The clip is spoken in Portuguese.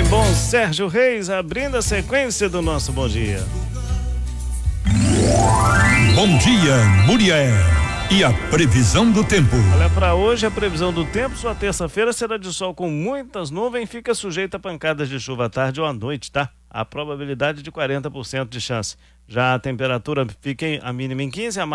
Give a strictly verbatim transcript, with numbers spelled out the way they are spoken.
Homem bom Sérgio Reis abrindo a sequência do nosso Bom Dia. Bom dia, Muriel. E a previsão do tempo? Olha, para hoje a previsão do tempo, sua terça-feira será de sol com muitas nuvens, fica sujeita a pancadas de chuva à tarde ou à noite, tá? A probabilidade de quarenta por cento de chance. Já a temperatura fica em, a mínima em quinze, a